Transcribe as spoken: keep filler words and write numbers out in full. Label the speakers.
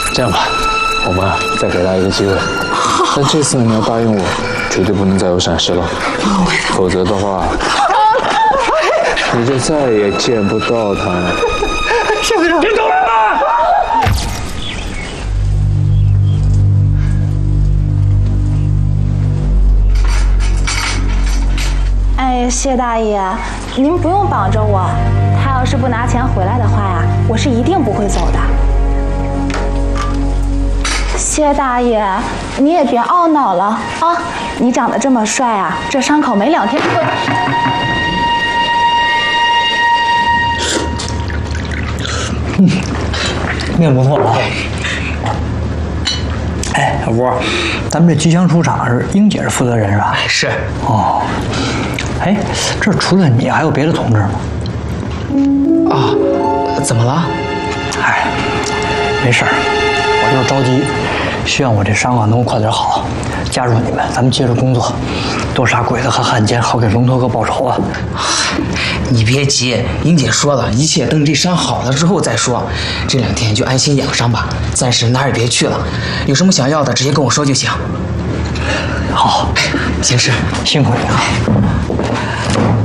Speaker 1: 这样吧，我们啊再给他一个机会，但这次呢你要答应我，绝对不能再有闪失了，否则的话，你就再也见不到他了。
Speaker 2: 是会长，别走了！
Speaker 3: 哎，谢大爷，您不用绑着我，他要是不拿钱回来的话呀，我是一定不会走的。谢大爷，你也别懊恼了啊！你长得这么帅啊，这伤口没两天就会……
Speaker 2: 嗯，面不错啊。哎，小波，咱们这机枪出厂是英姐是负责人是吧？
Speaker 4: 是。
Speaker 2: 哦。哎，这除了你还有别的同志吗？
Speaker 4: 啊，怎么了？
Speaker 2: 哎，没事儿，我就是着急，希望我这伤啊能够快点好，加入你们，咱们接着工作，多杀鬼子和汉奸，好给龙头哥报仇啊！
Speaker 4: 你别急，英姐说了，一切等这伤好了之后再说。这两天就安心养伤吧，暂时哪儿也别去了。有什么想要的，直接跟我说就行。
Speaker 2: 好，
Speaker 4: 行事，
Speaker 2: 辛苦你啊。